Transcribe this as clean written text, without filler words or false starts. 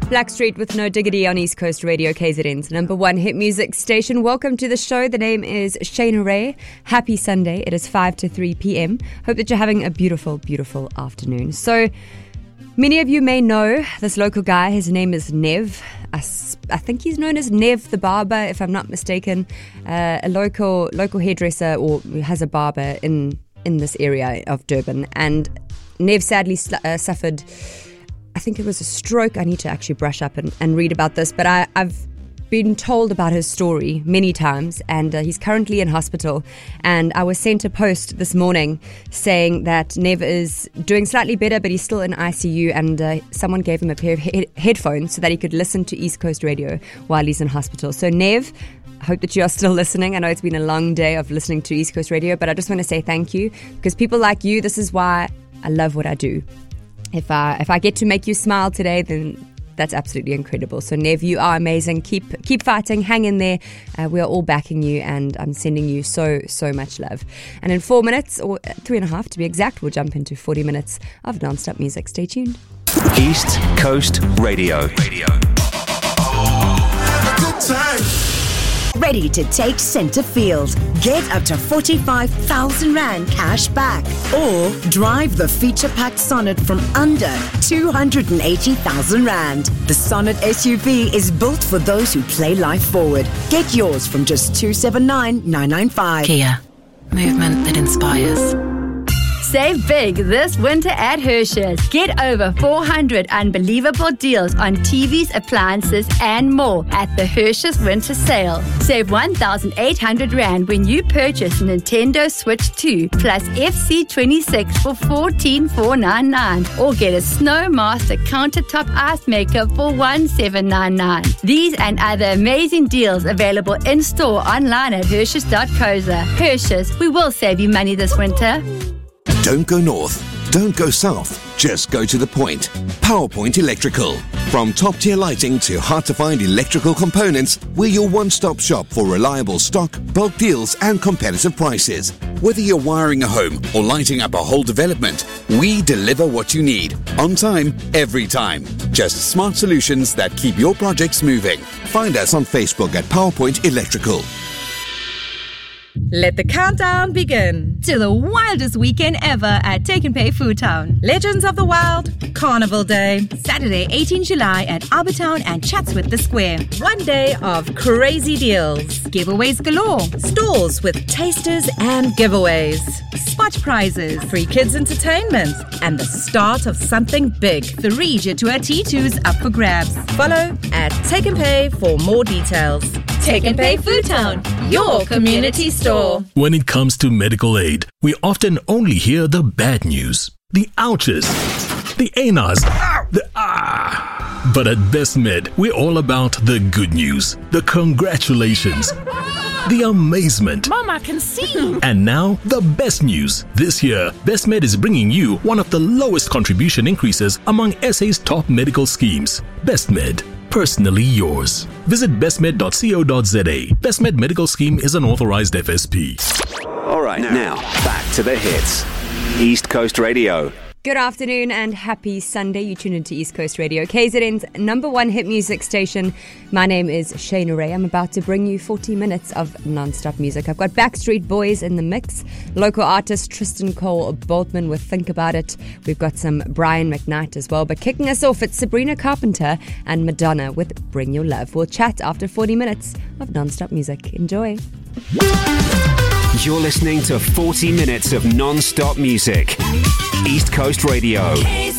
Blackstreet with No Diggity on East Coast Radio, KZN's number one hit music station. Welcome to the show. The name is Shayna Ray. Happy Sunday. It is 5 to 3 p.m. Hope that you're having a beautiful, beautiful afternoon. So, many of you may know this local guy. His name is Nev. I think he's known as Nev the Barber, if I'm not mistaken. A local hairdresser, or has a barber in this area of Durban. And Nev sadly suffered, I think it was a stroke. I need to actually brush up and read about this, but I've been told about his story many times, and he's currently in hospital. And I was sent a post this morning saying that Nev is doing slightly better, but he's still in ICU, and someone gave him a pair of headphones so that he could listen to East Coast Radio while he's in hospital. So Nev, I hope that you are still listening. I know it's been a long day of listening to East Coast Radio, but I just want to say thank you, because people like you, this is why I love what I do. If I get to make you smile today, then that's absolutely incredible. So Nev, you are amazing. Keep fighting. Hang in there. We are all backing you, and I'm sending you so much love. And in 4 minutes, or 3.5 to be exact, we'll jump into 40 minutes of non-stop music. Stay tuned. East Coast Radio. Ready to take centre field. Get up to 45,000 Rand cash back. Or drive the feature-packed Sonnet from under 280,000 Rand. The Sonnet SUV is built for those who play life forward. Get yours from just 279,995. Kia. Movement that inspires. Save big this winter at Hershey's. Get over 400 unbelievable deals on TVs, appliances, and more at the Hershey's Winter Sale. Save 1,800 Rand when you purchase Nintendo Switch 2 plus FC26 for 14,499, or get a Snowmaster countertop ice maker for 1,799. These and other amazing deals available in store, online at Hershey's.co.za. Hershey's, we will save you money this winter. Don't go north, don't go south, just go to the point. PowerPoint Electrical. From top-tier lighting to hard-to-find electrical components, we're your one-stop shop for reliable stock, bulk deals, and competitive prices. Whether you're wiring a home or lighting up a whole development, we deliver what you need, on time, every time. Just smart solutions that keep your projects moving. Find us on Facebook at PowerPoint Electrical. Let the countdown begin to the wildest weekend ever at Take and Pay Food Town. Legends of the Wild, Carnival Day. Saturday, 18 July at Albertown and Chatsworth the Square. 1 day of crazy deals. Giveaways galore. Stalls with tasters and giveaways. Spot prizes. Free kids entertainment. And the start of something big. The Regia Tour T2's up for grabs. Follow at Take and Pay for more details. Take and Pay Food Town, your community store. When it comes to medical aid, we often only hear the bad news. The ouches, the anas, the ah. But at Best Med, we're all about the good news, the congratulations, the amazement. Mom, I can see. And now, the best news. This year, Best Med is bringing you one of the lowest contribution increases among SA's top medical schemes. Best Med. Personally yours. Visit bestmed.co.za. Best Med Medical Scheme is an authorized FSP. All right, now back to the hits. East Coast Radio. Good afternoon and happy Sunday. You tune into East Coast Radio, KZN's number one hit music station. My name is Shayna Ray. I'm about to bring you 40 minutes of non-stop music. I've got Backstreet Boys in the mix, local artist Tristan Cole Boltman with Think About It. We've got some Brian McKnight as well. But kicking us off, it's Sabrina Carpenter and Madonna with Bring Your Love. We'll chat after 40 minutes of non-stop music. Enjoy. You're listening to 40 minutes of non-stop music. East Coast Radio.